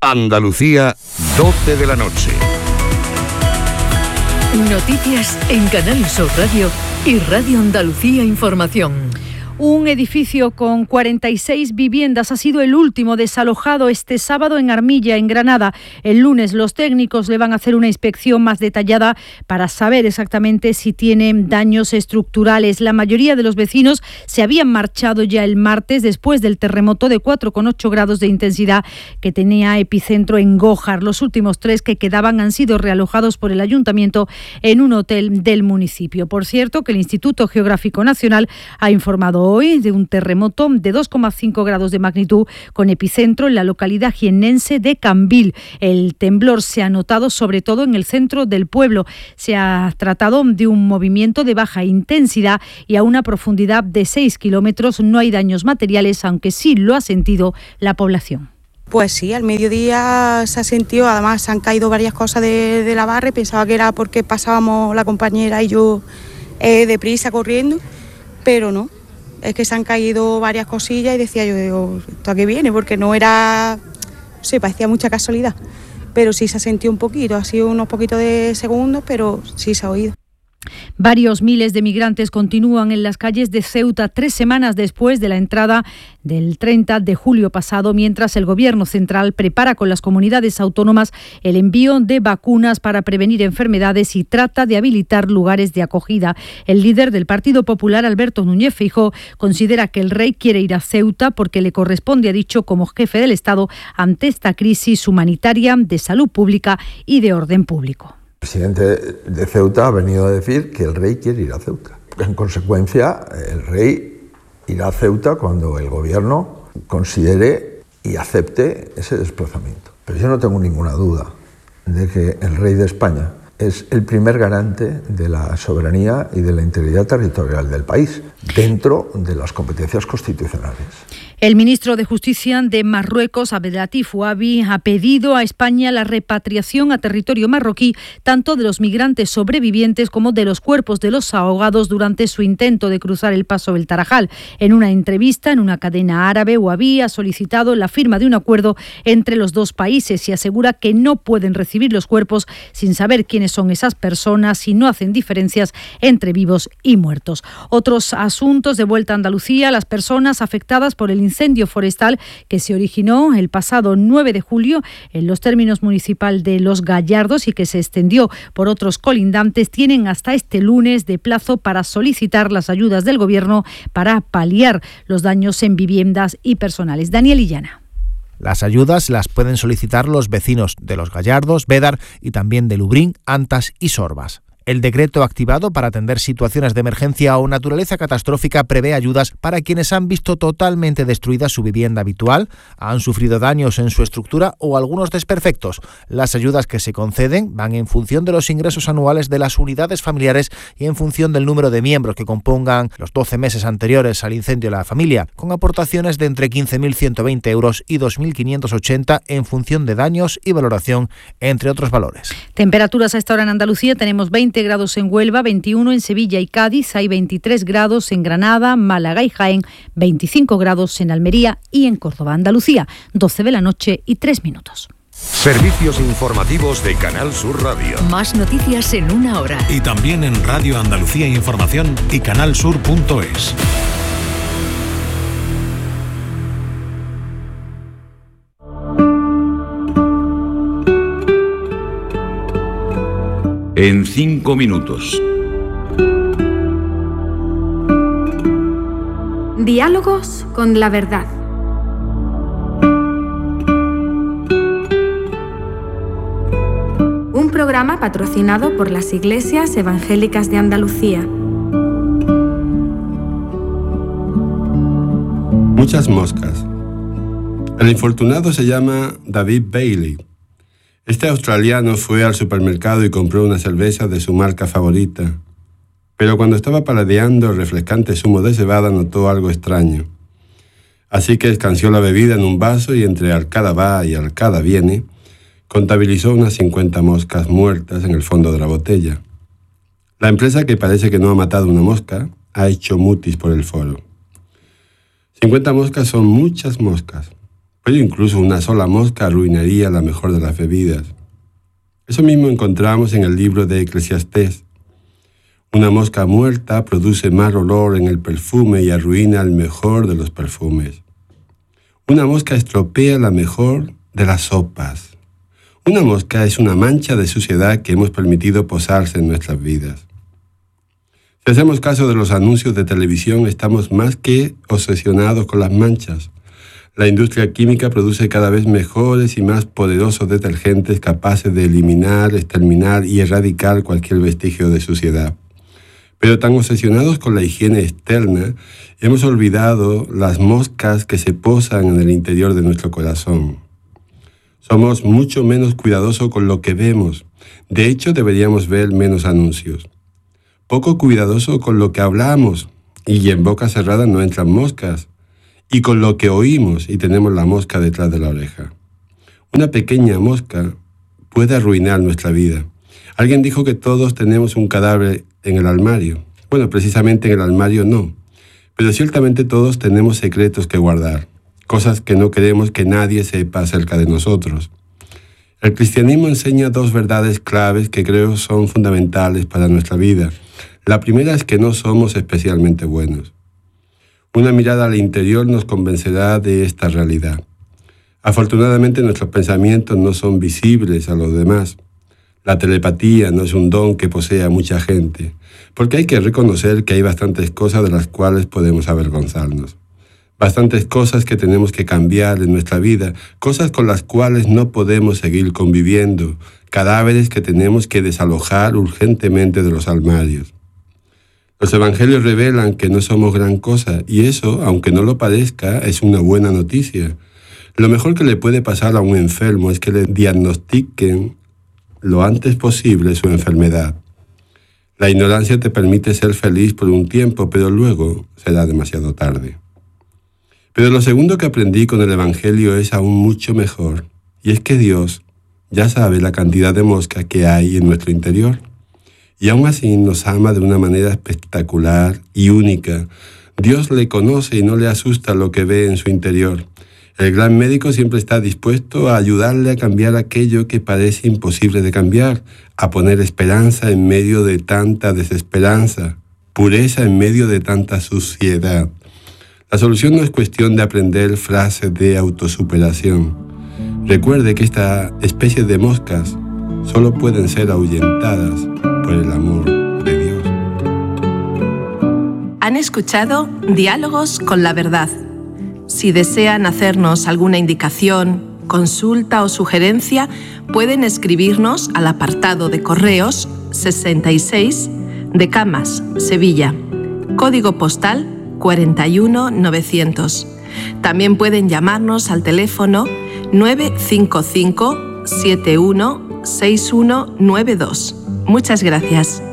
Andalucía, 12 de la noche. Noticias en Canal Sur Radio y Radio Andalucía Información. Un edificio con 46 viviendas ha sido el último desalojado este sábado en Armilla, en Granada. El lunes los técnicos le van a hacer una inspección más detallada para saber exactamente si tienen daños estructurales. La mayoría de los vecinos se habían marchado ya el martes después del terremoto de 4,8 grados de intensidad que tenía epicentro en Gójar. Los últimos 3 que quedaban han sido realojados por el ayuntamiento en un hotel del municipio. Por cierto, que el Instituto Geográfico Nacional ha informado hoy de un terremoto de 2,5 grados de magnitud con epicentro en la localidad jiennense de Cambil. El temblor se ha notado sobre todo en el centro del pueblo. Se ha tratado de un movimiento de baja intensidad y a una profundidad de 6 kilómetros. No hay daños materiales, aunque sí lo ha sentido la población. Pues sí, al mediodía se ha sentido, además se han caído varias cosas de la barra. Pensaba que era porque pasábamos la compañera y yo deprisa corriendo, pero no. Es que se han caído varias cosillas y decía yo, ¿esto a qué viene? Porque no era, no sé, parecía mucha casualidad. Pero sí se ha sentido un poquito, ha sido unos poquitos de segundos, pero sí se ha oído. Varios miles de migrantes continúan en las calles de Ceuta 3 semanas después de la entrada del 30 de julio pasado, mientras el Gobierno central prepara con las comunidades autónomas el envío de vacunas para prevenir enfermedades y trata de habilitar lugares de acogida. El líder del Partido Popular, Alberto Núñez Feijóo, considera que el rey quiere ir a Ceuta porque le corresponde, ha dicho, como jefe del Estado ante esta crisis humanitaria, de salud pública y de orden público. El presidente de Ceuta ha venido a decir que el rey quiere ir a Ceuta. En consecuencia, el rey irá a Ceuta cuando el gobierno considere y acepte ese desplazamiento. Pero yo no tengo ninguna duda de que el rey de España es el primer garante de la soberanía y de la integridad territorial del país, dentro de las competencias constitucionales. El ministro de Justicia de Marruecos, Abdelatif Ouabi, ha pedido a España la repatriación a territorio marroquí tanto de los migrantes sobrevivientes como de los cuerpos de los ahogados durante su intento de cruzar el paso del Tarajal. En una entrevista en una cadena árabe, Ouabi ha solicitado la firma de un acuerdo entre los dos países y asegura que no pueden recibir los cuerpos sin saber quiénes son esas personas y no hacen diferencias entre vivos y muertos. Otros asuntos de vuelta a Andalucía: las personas afectadas por el incendio forestal que se originó el pasado 9 de julio en los términos municipal de Los Gallardos y que se extendió por otros colindantes tienen hasta este lunes de plazo para solicitar las ayudas del Gobierno para paliar los daños en viviendas y personales. Daniel Illana. Las ayudas las pueden solicitar los vecinos de Los Gallardos, Bédar y también de Lubrín, Antas y Sorbas. El decreto activado para atender situaciones de emergencia o naturaleza catastrófica prevé ayudas para quienes han visto totalmente destruida su vivienda habitual, han sufrido daños en su estructura o algunos desperfectos. Las ayudas que se conceden van en función de los ingresos anuales de las unidades familiares y en función del número de miembros que compongan los 12 meses anteriores al incendio de la familia, con aportaciones de entre 15.120 euros y 2.580 en función de daños y valoración, entre otros valores. Temperaturas a esta hora en Andalucía: tenemos 20 grados en Huelva, 21 en Sevilla y Cádiz, hay 23 grados en Granada, Málaga y Jaén, 25 grados en Almería y en Córdoba. Andalucía, 12 de la noche y 3 minutos. Servicios informativos de Canal Sur Radio. Más noticias en una hora. Y también en Radio Andalucía Información y canalsur.es. En 5 minutos. Diálogos con la verdad. Un programa patrocinado por las Iglesias Evangélicas de Andalucía. Muchas moscas. El infortunado se llama David Bailey. Este australiano fue al supermercado y compró una cerveza de su marca favorita. Pero cuando estaba paladeando el refrescante zumo de cebada notó algo extraño. Así que escanció la bebida en un vaso y entre arcada va y arcada viene, contabilizó unas 50 moscas muertas en el fondo de la botella. La empresa, que parece que no ha matado una mosca, ha hecho mutis por el foro. 50 moscas son muchas moscas, pero incluso una sola mosca arruinaría la mejor de las bebidas. Eso mismo encontramos en el libro de Eclesiastés. Una mosca muerta produce mal olor en el perfume y arruina el mejor de los perfumes. Una mosca estropea la mejor de las sopas. Una mosca es una mancha de suciedad que hemos permitido posarse en nuestras vidas. Si hacemos caso de los anuncios de televisión, estamos más que obsesionados con las manchas. La industria química produce cada vez mejores y más poderosos detergentes capaces de eliminar, exterminar y erradicar cualquier vestigio de suciedad. Pero tan obsesionados con la higiene externa, hemos olvidado las moscas que se posan en el interior de nuestro corazón. Somos mucho menos cuidadosos con lo que vemos. De hecho, deberíamos ver menos anuncios. Poco cuidadosos con lo que hablamos, y en boca cerrada no entran moscas. Y con lo que oímos, y tenemos la mosca detrás de la oreja. Una pequeña mosca puede arruinar nuestra vida. Alguien dijo que todos tenemos un cadáver en el armario. Bueno, precisamente en el armario no. Pero ciertamente todos tenemos secretos que guardar, cosas que no queremos que nadie sepa acerca de nosotros. El cristianismo enseña dos verdades claves que creo son fundamentales para nuestra vida. La primera es que no somos especialmente buenos. Una mirada al interior nos convencerá de esta realidad. Afortunadamente nuestros pensamientos no son visibles a los demás. La telepatía no es un don que posea mucha gente, porque hay que reconocer que hay bastantes cosas de las cuales podemos avergonzarnos. Bastantes cosas que tenemos que cambiar en nuestra vida, cosas con las cuales no podemos seguir conviviendo, cadáveres que tenemos que desalojar urgentemente de los armarios. Los evangelios revelan que no somos gran cosa, y eso, aunque no lo parezca, es una buena noticia. Lo mejor que le puede pasar a un enfermo es que le diagnostiquen lo antes posible su enfermedad. La ignorancia te permite ser feliz por un tiempo, pero luego será demasiado tarde. Pero lo segundo que aprendí con el Evangelio es aún mucho mejor, y es que Dios ya sabe la cantidad de moscas que hay en nuestro interior, y aún así nos ama de una manera espectacular y única. Dios le conoce y no le asusta lo que ve en su interior. El gran médico siempre está dispuesto a ayudarle a cambiar aquello que parece imposible de cambiar, a poner esperanza en medio de tanta desesperanza, pureza en medio de tanta suciedad. La solución no es cuestión de aprender frases de autosuperación. Recuerde que esta especie de moscas solo pueden ser ahuyentadas por el amor de Dios. Han escuchado Diálogos con la Verdad. Si desean hacernos alguna indicación, consulta o sugerencia, pueden escribirnos al apartado de correos 66 de Camas, Sevilla, código postal 41900. También pueden llamarnos al teléfono 955 71 6192. Muchas gracias.